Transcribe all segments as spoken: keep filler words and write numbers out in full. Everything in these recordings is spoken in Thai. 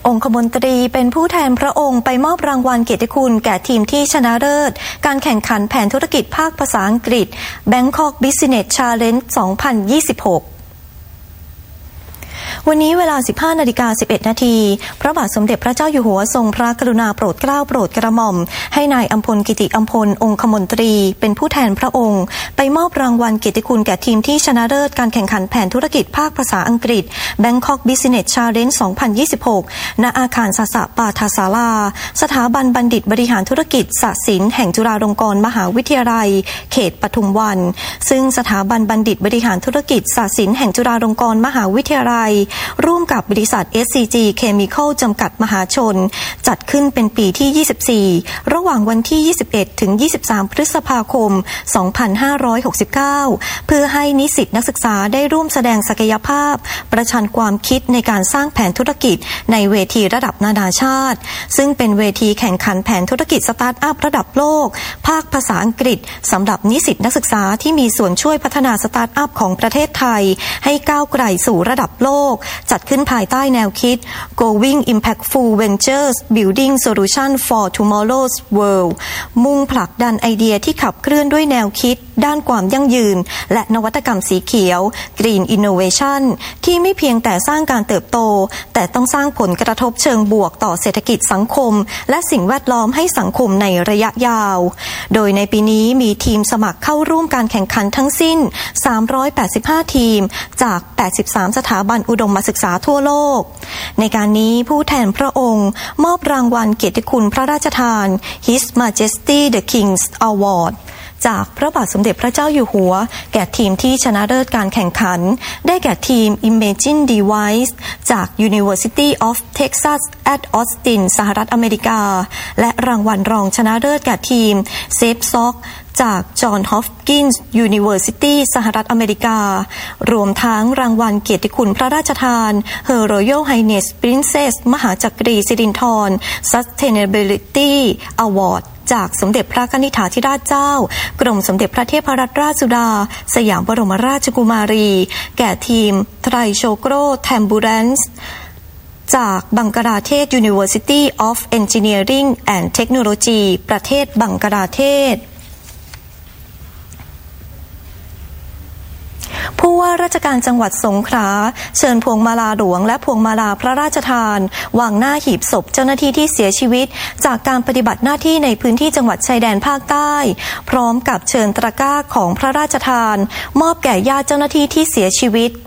องคมนตรีเป็นผู้แทนพระองค์ไปมอบรางวัลเกียรติคุณแก่ทีมที่ชนะเลิศการแข่งขันแผนธุรกิจภาคภาษาอังกฤษ Bangkok Business Challenge สองพันยี่สิบหกวันนี้เวลา สิบห้านาฬิกาสิบเอ็ดนาทีพระบาทสมเด็จพระเจ้าอยู่หัวทรงพระกรุณาโปรดเกล้าโปรดกระหม่อมให้นายอัมพลกิติอัมพลองคมนตรีเป็นผู้แทนพระองค์ไปมอบรางวัลเกียรติคุณแก่ทีมที่ชนะเลิศการแข่งขันแผนธุรกิจภาคภาษาอังกฤษ Bangkok Business Challenge สองพันยี่สิบหก ณ อาคารสสปาทศาลาสถาบันบัณฑิตบริหารธุรกิจศศิลป์แห่งจุฬาลงกรณ์มหาวิทยาลัยเขตปทุมวันซึ่งสถาบันบัณฑิตบริหารธุรกิจศศิลป์แห่งจุฬาลงกรณ์มหาวิทยาลัยร่วมกับบริษัท เอส ซี จี Chemical จำกัดมหาชนจัดขึ้นเป็นปีที่ยี่สิบสี่ระหว่างวันที่ยี่สิบเอ็ดถึงยี่สิบสามพฤษภาคมสองพันห้าร้อยหกสิบเก้าเพื่อให้นิสิตนักศึกษาได้ร่วมแสดงศักยภาพประชันความคิดในการสร้างแผนธุรกิจในเวทีระดับนานาชาติซึ่งเป็นเวทีแข่งขันแผนธุรกิจสตาร์ทอัพระดับโลกภาคภาษาอังกฤษสำหรับนิสิตนักศึกษาที่มีส่วนช่วยพัฒนาสตาร์ทอัพของประเทศไทยให้ก้าวไกลสู่ระดับโลกจัดขึ้นภายใต้แนวคิด Going Impactful Ventures Building Solution for Tomorrow's World มุ่งผลักดันไอเดียที่ขับเคลื่อนด้วยแนวคิดด้านความยั่งยืนและนวัตกรรมสีเขียว Green Innovation ที่ไม่เพียงแต่สร้างการเติบโตแต่ต้องสร้างผลกระทบเชิงบวกต่อเศรษฐกิจสังคมและสิ่งแวดล้อมให้สังคมในระยะยาวโดยในปีนี้มีทีมสมัครเข้าร่วมการแข่งขันทั้งสิ้นสามร้อยแปดสิบห้าทีมจากแปดสิบสามสถาบันอุดมศึกษาทั่วโลกในการนี้ผู้แทนพระองค์มอบรางวัลเกียรติคุณพระราชทาน His Majesty the King's Award จากพระบาทสมเด็จพระเจ้าอยู่หัวแก่ทีมที่ชนะเลิศการแข่งขันได้แก่ทีม Imagine Device จาก University of Texas at Austin สหรัฐอเมริกาและรางวัลรองชนะเลิศแก่ทีม SafeSocจาก John Hopkins University สหรัฐอเมริการวมทั้งรางวัลเกียรติคุณพระราชทาน Her Royal Highness Princess มหาจักรีสิรินธร Sustainability Award จากสมเด็จพระนิธิธิราชเจ้ากรมสมเด็จพระเทพรัตนราชสุดาสยามบรมราชกุมารีแก่ทีม Trichogro Tamburans จากบังกลาเทศ University of Engineering and Technology ประเทศบังกลาเทศผู้ว่าราชการจังหวัดสงขลาเชิญพวงมาลาหลวงและพวงมาลาพระราชทานวางหน้าหีบศพเจ้าหน้าที่ที่เสียชีวิตจากการปฏิบัติหน้าที่ในพื้นที่จังหวัดชายแดนภาคใต้พร้อมกับเชิญตะกร้าของพระราชทานมอบแก่ญาติเจ้าหน้าที่ที่เสียชีวิต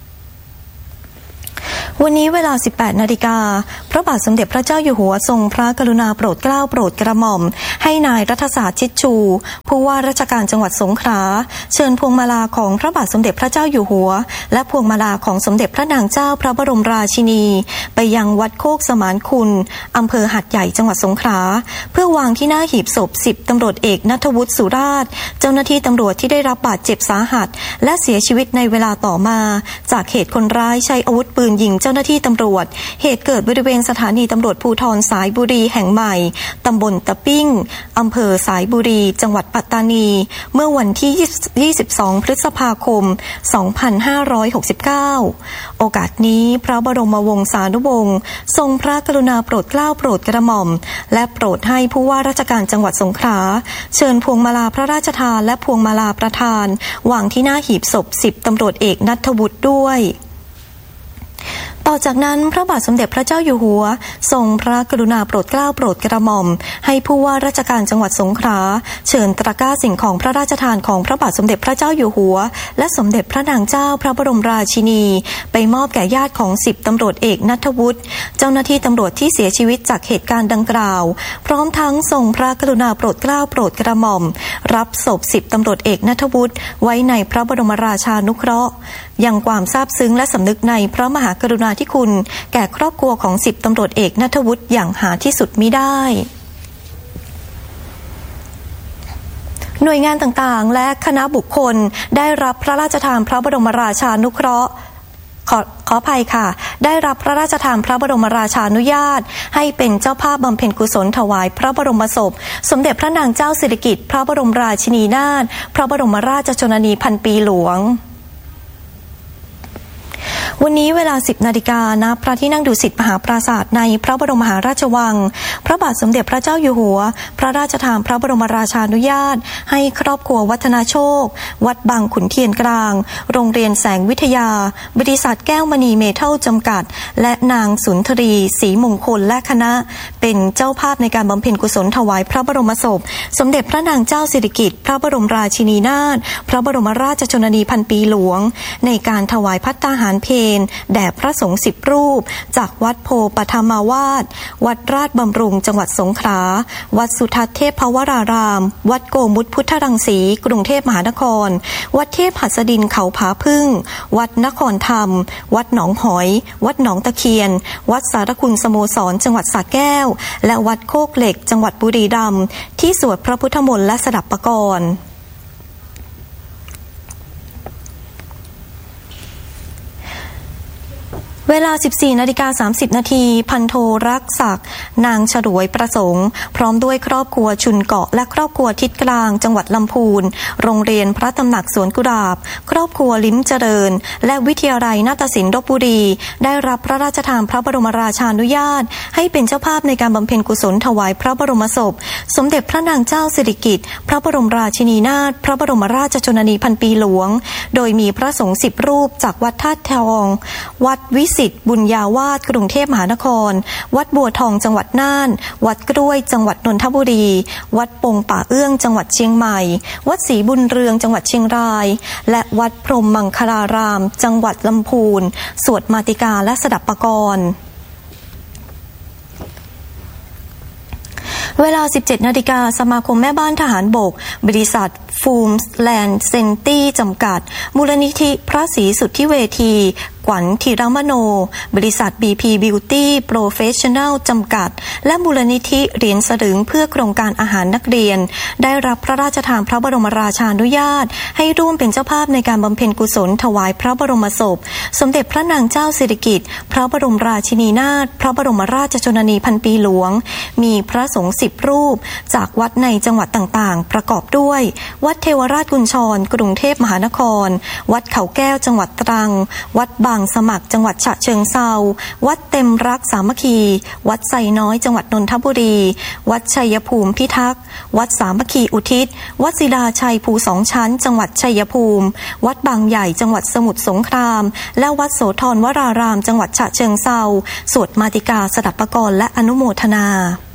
วันนี้เวลา สิบแปดนาฬิกาพระบาทสมเด็จพระเจ้าอยู่หัวทรงพระกรุณาโปรดเกล้าโปรดกระหม่อมให้นายรัฐศาสตร์ชิดชูผู้ว่าราชการจังหวัดสงขลาเชิญพวงมาลาของพระบาทสมเด็จพระเจ้าอยู่หัวและพวงมาลาของสมเด็จพระนางเจ้าพระบรมราชินีไปยังวัดโคกสมานคุณอำเภอหัดใหญ่จังหวัดสงขลาเพื่อวางที่หน้าหีบศพสิบตำรวจเอกณัฐวุฒิสุราษฎร์เจ้าหน้าที่ตำรวจที่ได้รับบาดเจ็บสาหัสและเสียชีวิตในเวลาต่อมาจากเหตุคนร้ายใช้อาวุธปืนยิงเจ้าหน้าที่ตำรวจเหตุเกิดบริเวณสถานีตำรวจภูธรสายบุรีแห่งใหม่ตำบลตะปิ้งอำเภอสายบุรีจังหวัดปัตตานีเมื่อวันที่ยี่สิบสองพฤษภาคมสองพันห้าร้อยหกสิบเก้าโอกาสนี้พระบรมวงศานุวงศ์ทรงพระกรุณาโปรดเกล้าโปรดกระหม่อมและโปรดให้ผู้ว่าราชการจังหวัดสงขลาเชิญพวงมาลาพระราชทานและพวงมาลาประธานวางที่หน้าหีบศพสิบตำรวจเอกณัฐวุฒิด้วยต่อจากนั้นพระบาทสมเด็จพระเจ้าอยู่หัวทรงพระกรุณาโปรดเกล้าโปรดกระหม่อมให้ผู้ว่าราชการจังหวัดสงขลาเชิญตะกร้าสิ่งของพระราชทานของพระบาทสมเด็จพระเจ้าอยู่หัวและสมเด็จพระนางเจ้าพระบรมราชินีไปมอบแก่ญาติของสิบตำรวจเอกณัฐวุฒิเจ้าหน้าที่ตำรวจที่เสียชีวิตจากเหตุการณ์ดังกล่าวพร้อมทั้งทรงพระกรุณาโปรดเกล้าโปรดกระหม่อมรับศพสิบตำรวจเอกณัฐวุฒิไว้ในพระบรมราชานุเคราะห์ยังความซาบซึ้งและสำนึกในพระมหากรุณาธิคุณแก่ครอบครัวของสิบตำรวจเอกณัฐวุฒิอย่างหาที่สุดมิได้หน่วยงานต่างๆและคณะบุคคลได้รับพระราชทานพระบรมราชานุเคราะห์ขอขออภัยค่ะได้รับพระราชทานพระบรมราชานุญาตให้เป็นเจ้าภาพบำเพ็ญกุศลถวายพระบรมศพสมเด็จพระนางเจ้าสิริกิติ์พระบรมราชินีนาถพระบรมราชชนนีพันปีหลวงวันนี้เวลา สิบนาฬิกา ณ พระที่นั่งดุสิตมหาปราสาทในพระบรมมหาราชวังพระบาทสมเด็จพระเจ้าอยู่หัวพระราชทานพระบรมราชานุญาตให้ครอบครัววัฒนาโชควัดบางขุนเทียนกลางโรงเรียนแสงวิทยาบริษัทแก้วมณีเมทัลจำกัดและนางสุนทรีศรีมงคลและคณะเป็นเจ้าภาพในการบำเพ็ญกุศลถวายพระบรมศพสมเด็จพระนางเจ้าสิริกิติ์พระบรมราชินีนาถพระบรมราชชนนีพันปีหลวงในการถวายภัตตาหารเพลแด่พระสงฆ์สิบรูปจากวัดโพปฐมาวาสวัดราชบำรุงจังหวัดสงขลาวัดสุทัศน์เทพวรารามวัดโกมุตพุทธรังสีกรุงเทพมหานครวัดเทพหัสดินเขาผาพึ่งวัดนครธรรมวัดหนองหอยวัดหนองตะเคียนวัดสารคุณสโมสรจังหวัดสระแก้วและวัดโคกเหล็กจังหวัดบุรีรัมย์ที่สวดพระพุทธมนต์และสดับปกรณ์เวลา สิบสี่นาฬิกาสามสิบนาที พันโทรักศักดิ์นางฉลวยประสงค์พร้อมด้วยครอบครัวชุนเกาะและครอบครัวทิศกลางจังหวัดลำพูนโรงเรียนพระตำหนักสวนกุหลาบครอบครัวลิ้มเจริญและวิทยาลัยนาฏศิลป์ลพบุรีได้รับพระราชทานพระบรมราชานุญาตให้เป็นเจ้าภาพในการบำเพ็ญกุศลถวายพระบรมศพสมเด็จพระนางเจ้าสิริกิติ์พระบรมราชินีนาถพระบรมราชชนนีพันปีหลวงโดยมีพระสงฆ์สิบรูปจากวัดธาตุทองวัดวิสิตบุญญาวาสกรุงเทพมหานครวัดบัวทองจังหวัดน่านวัดกล้วยจังหวัดนนทบุรีวัดปงป่าเอื้องจังหวัดเชียงใหม่วัดศรีบุญเรืองจังหวัดเชียงรายและวัดพรหมมังคลารามจังหวัดลำพูนสวดมาติกาและสดับปกรณ์เวลา สิบเจ็ดนาฬิกา สมาคมแม่บ้านทหารบกบริษัทฟูมแลนด์เซนตี้จำกัดมูลนิธิพระศรีสุทธิเวทีขวัญธีรมโนบริษัท บี พี Beauty Professional จำกัดและมูลนิธิเหรียญสลึงเพื่อโครงการอาหารนักเรียนได้รับพระราชทานพระบรมราชานุญาตให้ร่วมเป็นเจ้าภาพในการบำเพ็ญกุศลถวายพระบรมศพสมเด็จพระนางเจ้าสิริกิติ์พระบรมราชินีนาถพระบรมราชชนนีพันปีหลวงมีพระสงฆ์สิบรูปจากวัดในจังหวัดต่างๆประกอบด้วยวัดเทวราชกุญชรกรุงเทพมหานครวัดเขาแก้วจังหวัดตรังวัดบางสมัครจังหวัดฉะเชิงเทราวัดเต็มรักสามัคคีวัดไซน้อยจังหวัดนนทบุรีวัดชัยภูมิพิทักษ์วัดสามัคคีอุทิศวัดศิลาชัยภูสองชั้นจังหวัดชัยภูมิวัดบางใหญ่จังหวัดสมุทรสงครามและวัดโสธรวรารามจังหวัดฉะเชิงเทราสวดมาติกาสดับปกรณ์และอนุโมทนา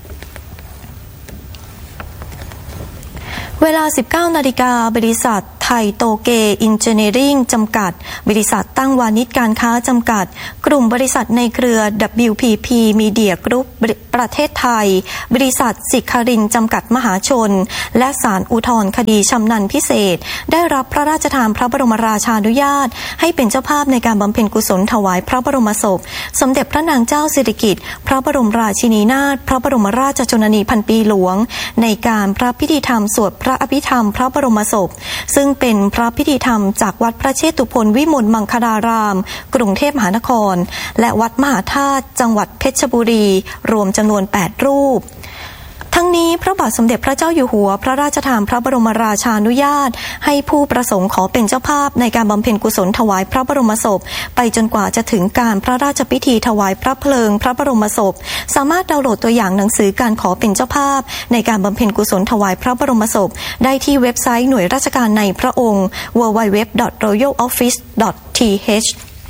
เวลา สิบเก้านาฬิกา บริษัทไทยโตเกอินเจเนียริ่งจำกัดบริษัทตั้งวานิชการค้าจำกัดกลุ่มบริษัทในเครือ ดับเบิลยู พี พี Media Group ประเทศไทยบริษัทสิคารินจำกัดมหาชนและศาลอุทธรณ์คดีชำนาญพิเศษได้รับพระราชทานพระบรมราชานุญาตให้เป็นเจ้าภาพในการบำเพ็ญกุศลถวายพระบรมศพสมเด็จพระนางเจ้าสิริกิติ์พระบรมราชินีนาถพระบรมราชชนนีพันปีหลวงในการพระพิธีธรรมสวดพระอภิธรรมพระบรมศพซึ่งเป็นพระพิธีธรรมจากวัดพระเชตุพนวิมลมังคลารามกรุงเทพมหานครและวัดมหาธาตุจังหวัดเพชรบุรีรวมจำนวนแปดรูปทั้งนี้พระบาทสมเด็จพระเจ้าอยู่หัวพระราชทานพระบรมราชานุญาตให้ผู้ประสงค์ขอเป็นเจ้าภาพในการบำเพ็ญกุศลถวายพระบรมศพไปจนกว่าจะถึงการพระราชพิธีถวายพระเพลิงพระบรมศพสามารถดาวน์โหลดตัวอย่างหนังสือการขอเป็นเจ้าภาพในการบำเพ็ญกุศลถวายพระบรมศพได้ที่เว็บไซต์หน่วยราชการในพระองค์ ดับเบิลยู ดับเบิลยู ดับเบิลยู ดอท รอยัล ออฟฟิศ ดอท ที เอช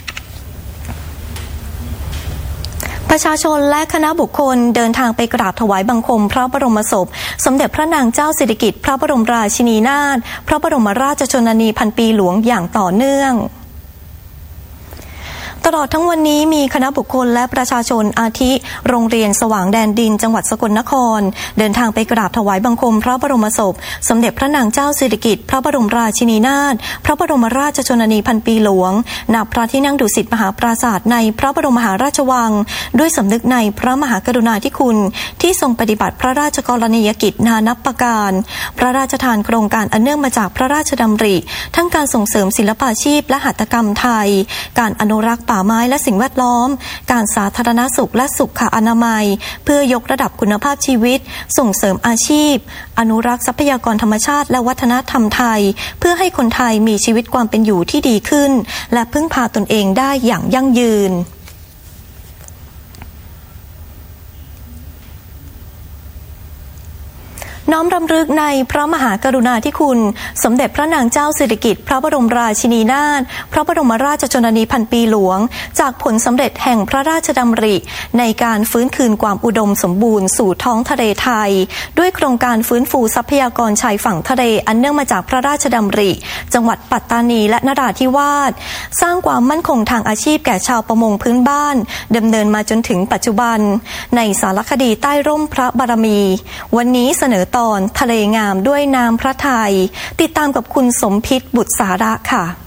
ประชาชนและคณะบุคคลเดินทางไปกราบถวายบังคมพระบรมศพสมเด็จพระนางเจ้าสิริกิติ์พระบรมราชินีนาถพระบรมราชชนนีพันปีหลวงอย่างต่อเนื่องตลอดทั้งวันนี้มีคณะบุคคลและประชาชนอาทิโรงเรียนสว่างแดนดินจังหวัดสกลนครเดินทางไปกราบถวายบังคมพระบรมศพสมเด็จพระนางเจ้าสิริกิติ์พระบรมราชินีนาถพระบรมราชชนนีพันปีหลวงณพระที่นั่งดุสิตมหาปราสาทในพระบรมมหาราชวังด้วยสำนึกในพระมหากรุณาธิคุณที่ทรงปฏิบัติพระราชกรณียกิจนานับประการพระราชทานโครงการอันเนื่องมาจากพระราชดำริทั้งการส่งเสริมศิลปาชีพและหัตถกรรมไทยการอนุรักษ์ป่าป่าไม้และสิ่งแวดล้อมการสาธารณสุขและสุขอนามัยเพื่อยกระดับคุณภาพชีวิตส่งเสริมอาชีพอนุรักษ์ทรัพยากรธรรมชาติและวัฒนธรรมไทยเพื่อให้คนไทยมีชีวิตความเป็นอยู่ที่ดีขึ้นและพึ่งพาตนเองได้อย่างยั่งยืนน้อมรำลึกในพระมหากรุณาธิคุณสมเด็จพระนางเจ้าสิริกิติ์พระบรมราชินีนาถพระบรมราชชนนีพันปีหลวงจากผลสำเร็จแห่งพระราชดำริในการฟื้นคืนความอุดมสมบูรณ์สู่ท้องทะเลไทยด้วยโครงการฟื้นฟูทรัพยากรชายฝั่งทะเลอันเนื่องมาจากพระราชดำริจังหวัดปัตตานีและนราธิวาสสร้างความมั่นคงทางอาชีพแก่ชาวประมงพื้นบ้านดำเนินมาจนถึงปัจจุบันในสารคดีใต้ร่มพระบารมีวันนี้เสนอตอนทะเลงามด้วยน้ำพระทัยติดตามกับคุณสมพิษบุตรสาระค่ะ